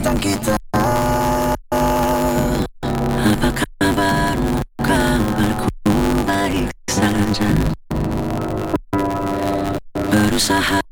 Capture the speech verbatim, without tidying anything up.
tentang kita. Apa kabarmu? Kabarku baik saja. Berusaha